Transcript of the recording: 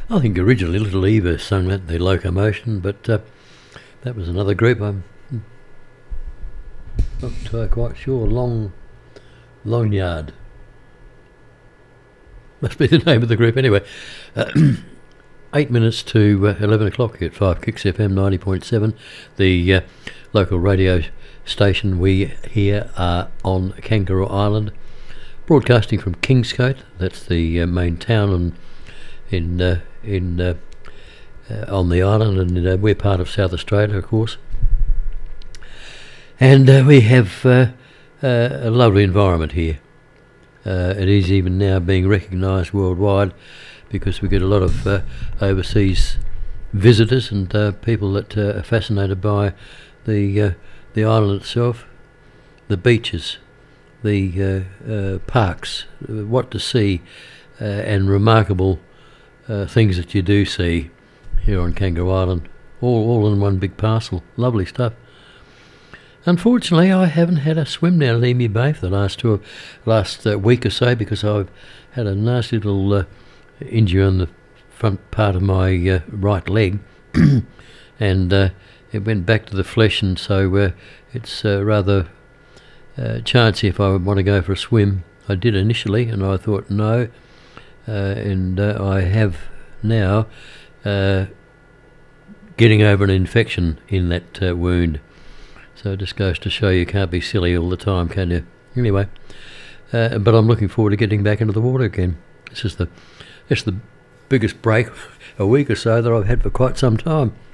I think originally Little Eva sung that, the Locomotion, but that was another group. I'm not quite sure. Longyard must be the name of the group. Anyway, 8 minutes to 11 o'clock at 5 Kicks FM 90.7, the local radio station. We here are on Kangaroo Island, broadcasting from Kingscote. That's the main town on the island, and we're part of South Australia, of course. And we have a lovely environment here. It is even now being recognised worldwide, because we get a lot of overseas visitors and people that are fascinated by the island itself, the beaches, the parks, what to see, and remarkable things that you do see here on Kangaroo Island, all in one big parcel. Lovely stuff. Unfortunately, I haven't had a swim down at Emu Bay for the last week or so, because I've had a nasty little injury on the front part of my right leg, and it went back to the flesh, and so it's rather chancy if I want to go for a swim. I did initially, and I thought no, and I have now getting over an infection in that wound. So it just goes to show you can't be silly all the time, can you? Anyway, but I'm looking forward to getting back into the water again. It's the biggest break, a week or so, that I've had for quite some time.